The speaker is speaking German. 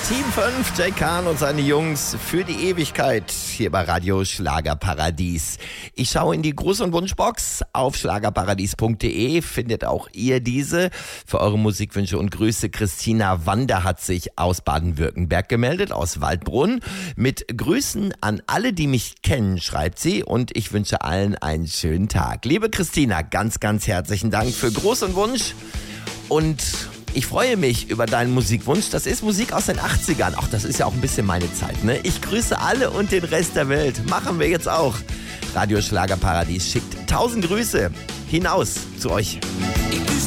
Team 5, Jay Kahn und seine Jungs für die Ewigkeit hier bei Radio Schlagerparadies. Ich schaue in die Gruß- und Wunschbox auf schlagerparadies.de, findet auch ihr diese. Für eure Musikwünsche und Grüße, Christina Wander hat sich aus Baden-Württemberg gemeldet, aus Waldbrunn. Mit Grüßen an alle, die mich kennen, schreibt sie, und ich wünsche allen einen schönen Tag. Liebe Christina, ganz, ganz herzlichen Dank für Gruß und Wunsch, und ich freue mich über deinen Musikwunsch. Das ist Musik aus den 80ern. Ach, das ist ja auch ein bisschen meine Zeit, ne? Ich grüße alle und den Rest der Welt. Machen wir jetzt auch. Radio Schlagerparadies schickt 1000 Grüße hinaus zu euch.